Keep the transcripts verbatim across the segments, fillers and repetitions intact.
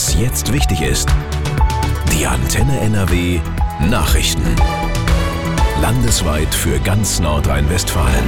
Was jetzt wichtig ist. Die Antenne N R W Nachrichten. Landesweit für ganz Nordrhein-Westfalen.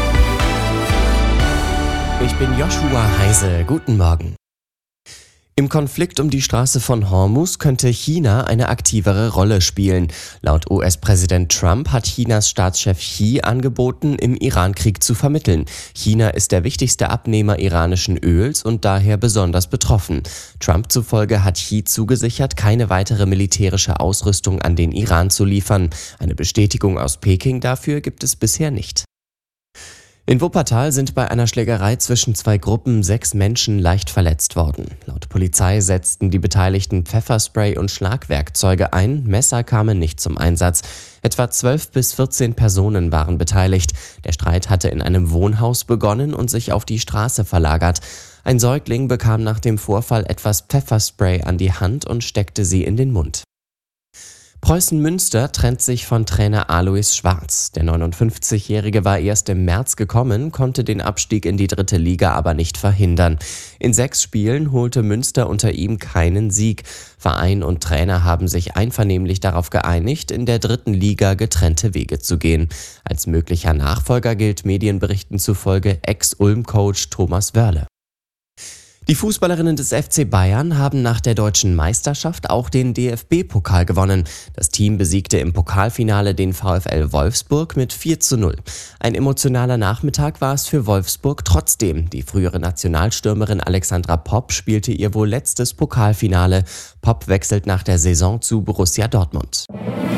Ich bin Joshua Heise. Guten Morgen. Im Konflikt um die Straße von Hormuz könnte China eine aktivere Rolle spielen. Laut U S-Präsident Trump hat Chinas Staatschef Xi angeboten, im Iran-Krieg zu vermitteln. China ist der wichtigste Abnehmer iranischen Öls und daher besonders betroffen. Trump zufolge hat Xi zugesichert, keine weitere militärische Ausrüstung an den Iran zu liefern. Eine Bestätigung aus Peking dafür gibt es bisher nicht. In Wuppertal sind bei einer Schlägerei zwischen zwei Gruppen sechs Menschen leicht verletzt worden. Laut Polizei setzten die Beteiligten Pfefferspray und Schlagwerkzeuge ein, Messer kamen nicht zum Einsatz. Etwa zwölf bis vierzehn Personen waren beteiligt. Der Streit hatte in einem Wohnhaus begonnen und sich auf die Straße verlagert. Ein Säugling bekam nach dem Vorfall etwas Pfefferspray an die Hand und steckte sie in den Mund. Preußen Münster trennt sich von Trainer Alois Schwarz. Der neunundfünfzigjährige war erst im März gekommen, konnte den Abstieg in die dritte Liga aber nicht verhindern. In sechs Spielen holte Münster unter ihm keinen Sieg. Verein und Trainer haben sich einvernehmlich darauf geeinigt, in der dritten Liga getrennte Wege zu gehen. Als möglicher Nachfolger gilt Medienberichten zufolge Ex-Ulm-Coach Thomas Wörle. Die Fußballerinnen des F C Bayern haben nach der deutschen Meisterschaft auch den D F B-Pokal gewonnen. Das Team besiegte im Pokalfinale den VfL Wolfsburg mit vier zu null. Ein emotionaler Nachmittag war es für Wolfsburg trotzdem. Die frühere Nationalstürmerin Alexandra Popp spielte ihr wohl letztes Pokalfinale. Popp wechselt nach der Saison zu Borussia Dortmund.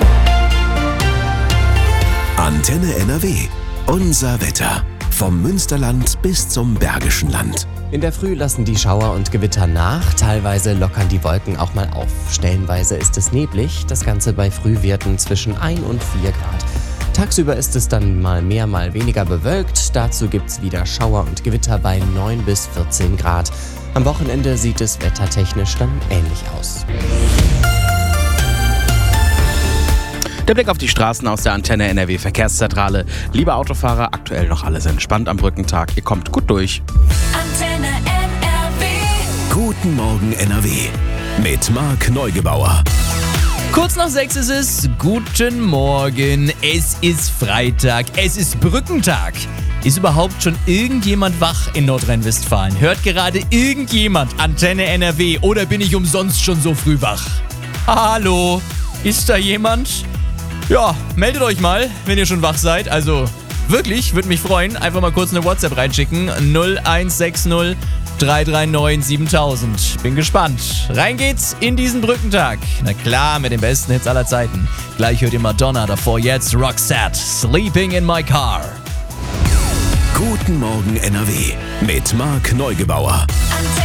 Antenne N R W. Unser Wetter. Vom Münsterland bis zum Bergischen Land. In der Früh lassen die Schauer und Gewitter nach, teilweise lockern die Wolken auch mal auf. Stellenweise ist es neblig, das Ganze bei Frühwerten zwischen ein und vier Grad. Tagsüber ist es dann mal mehr, mal weniger bewölkt, dazu gibt's wieder Schauer und Gewitter bei neun bis vierzehn Grad. Am Wochenende sieht es wettertechnisch dann ähnlich aus. Der Blick auf die Straßen aus der Antenne N R W Verkehrszentrale. Liebe Autofahrer, aktuell noch alles entspannt am Brückentag. Ihr kommt gut durch. Antenne N R W. Guten Morgen N R W. Mit Marc Neugebauer. Kurz nach sechs ist es. Guten Morgen. Es ist Freitag. Es ist Brückentag. Ist überhaupt schon irgendjemand wach in Nordrhein-Westfalen? Hört gerade irgendjemand Antenne N R W oder bin ich umsonst schon so früh wach? Hallo? Ist da jemand? Ja, meldet euch mal, wenn ihr schon wach seid. Also wirklich, würde mich freuen. Einfach mal kurz eine WhatsApp reinschicken. null eins sechs null drei drei neun siebentausend. Bin gespannt. Rein geht's in diesen Brückentag. Na klar, mit den besten Hits aller Zeiten. Gleich hört ihr Madonna, davor jetzt Roxette. Sleeping in my car. Guten Morgen N R W. Mit Marc Neugebauer. Antenne